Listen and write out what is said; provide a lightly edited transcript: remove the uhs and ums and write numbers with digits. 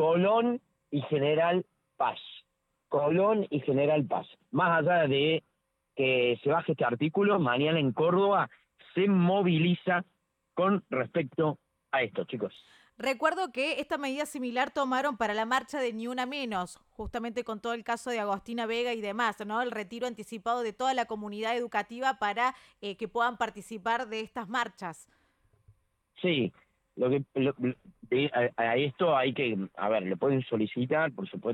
Colón y General Paz. Colón y General Paz. Más allá de que se baje este artículo, mañana en Córdoba se moviliza con respecto a esto, chicos. Recuerdo que esta medida similar tomaron para la marcha de Ni Una Menos, justamente con todo el caso de Agostina Vega y demás, ¿no? El retiro anticipado de toda la comunidad educativa para que puedan participar de estas marchas. Sí, a esto hay que, a ver, le pueden solicitar, por supuesto,